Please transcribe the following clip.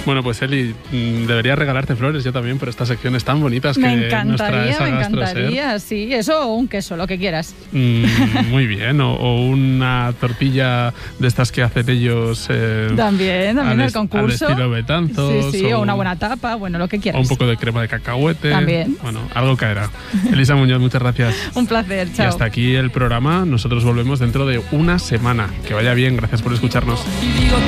Bueno, pues Eli, debería regalarte flores yo también por estas secciones tan bonitas que nos traes a GastroSer. Sí, eso o un queso, lo que quieras. Muy bien, o una tortilla de estas que hacen ellos. También el concurso. Al estilo Betanzos. Sí, o una buena tapa, bueno, lo que quieras. O un poco de crema de cacahuete. También. Bueno, algo caerá. Elisa Muñoz, muchas gracias. Un placer, chao. Y hasta aquí el programa. Nosotros volvemos dentro de una semana. Que vaya bien, gracias por escucharnos.